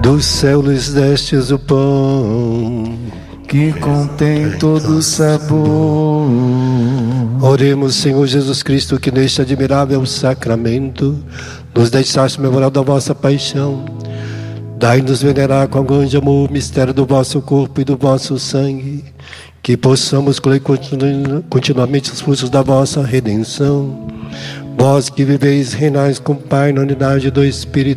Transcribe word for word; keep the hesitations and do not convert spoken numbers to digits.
Do céu lhes destes o pão que contém todo sabor. Oremos, Senhor Jesus Cristo, que neste admirável sacramento nos deixaste memorial da vossa paixão. Dai-nos venerar com grande amor o mistério do vosso corpo e do vosso sangue, que possamos colher continuamente os frutos da vossa redenção. Vós que viveis e reinais com o Pai na unidade do Espírito